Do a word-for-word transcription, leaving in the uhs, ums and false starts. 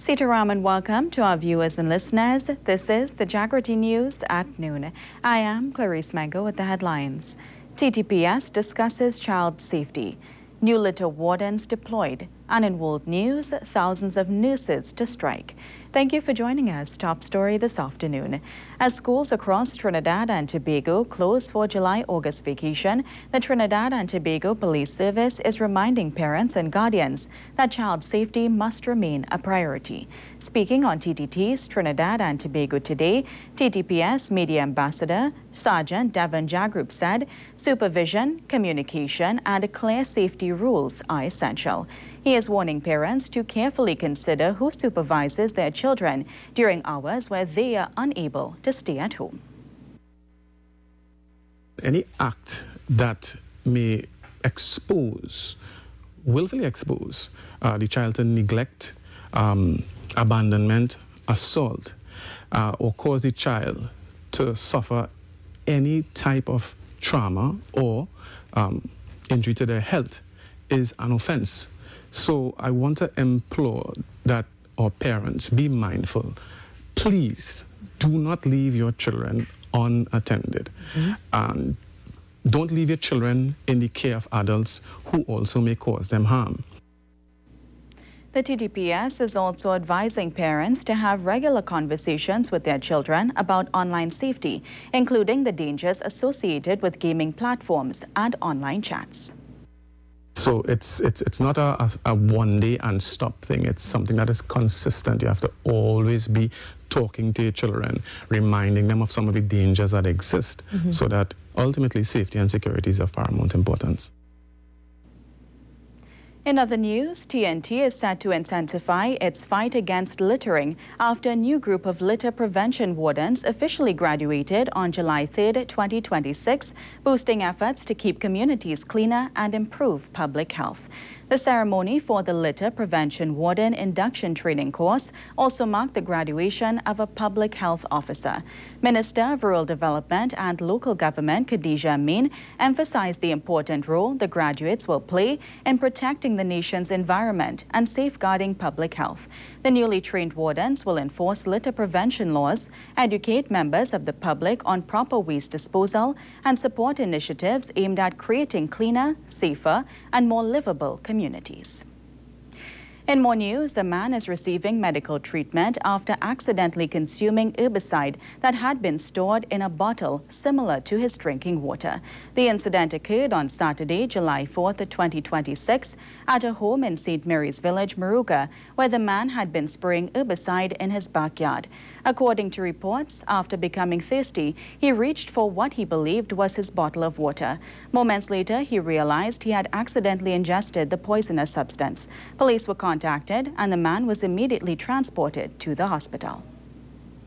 Sitaram and welcome to our viewers and listeners. This is the Jagrati News at noon. I am Clarice Mango with the headlines. T T P S discusses child safety. New litter wardens deployed. And in world news, thousands of nurses to strike. Thank you for joining us. Top story this afternoon. As schools across Trinidad and Tobago close for July-August vacation, the Trinidad and Tobago Police Service is reminding parents and guardians that child safety must remain a priority. Speaking on T T T's Trinidad and Tobago Today, T T P S Media Ambassador Sergeant Devon Jagrup said supervision, communication and clear safety rules are essential. He is warning parents to carefully consider who supervises their children during hours where they are unable to stay at home. Any act that may expose, willfully expose uh, the child to neglect, um, abandonment, assault, uh, or cause the child to suffer any type of trauma or um, injury to their health is an offense. So I want to implore that our parents be mindful. Please do not leave your children unattended. Mm-hmm. And don't leave your children in the care of adults who also may cause them harm. The T T P S is also advising parents to have regular conversations with their children about online safety, including the dangers associated with gaming platforms and online chats. So it's it's it's not a, a, a one day and stop thing. It's something that is consistent. You have to always be talking to your children, reminding them of some of the dangers that exist, mm-hmm. so that ultimately safety and security is of paramount importance. In other news, T N T is set to intensify its fight against littering after a new group of litter prevention wardens officially graduated on July third, twenty twenty-six, boosting efforts to keep communities cleaner and improve public health. The ceremony for the Litter Prevention Warden Induction Training course also marked the graduation of a public health officer. Minister of Rural Development and Local Government Khadija Amin emphasized the important role the graduates will play in protecting the nation's environment and safeguarding public health. The newly trained wardens will enforce litter prevention laws, educate members of the public on proper waste disposal, and support initiatives aimed at creating cleaner, safer, and more livable communities. Communities. In more news, a man is receiving medical treatment after accidentally consuming herbicide that had been stored in a bottle similar to his drinking water. The incident occurred on Saturday, July fourth, twenty twenty-six, at a home in Saint Mary's Village, Moruga, where the man had been spraying herbicide in his backyard. According to reports, after becoming thirsty, he reached for what he believed was his bottle of water. Moments later, he realized he had accidentally ingested the poisonous substance. Police were contacted and the man was immediately transported to the hospital.